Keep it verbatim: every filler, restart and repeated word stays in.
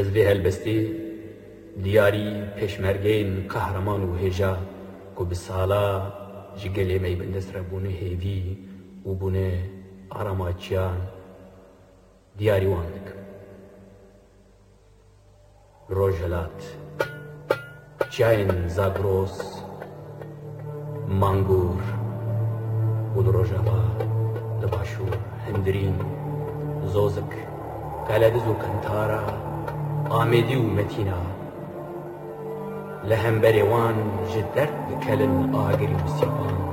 Ez vê helbestê diyarî pêşmergeyên qehreman û hêja ku bi sala ji gelê me bindest rebûne hêvî û bûne aramaçiyan diyarî wan dikim. Rojhilat, çiyayên Zagros, Mangur û li Rojava, li Başûr, Hindirîn, Zozik, Qelediz û Kentara, Amêdî û Metîna li hemberê wan ji derd dikelin agirî û sîpan.